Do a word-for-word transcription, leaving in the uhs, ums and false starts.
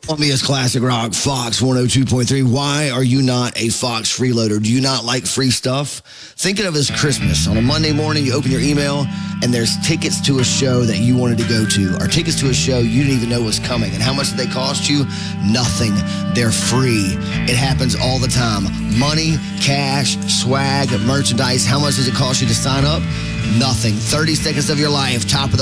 Columbia's Classic Rock, Fox one oh two point three. Why are you not a Fox freeloader? Do you not like free stuff? Think of it as Christmas. On a Monday morning, you open your email, and there's tickets to a show that you wanted to go to, or tickets to a show you didn't even know was coming. And how much did they cost you? Nothing. They're free. It happens all the time. Money, cash, swag, merchandise. How much does it cost you to sign up? Nothing. thirty seconds of your life, top of the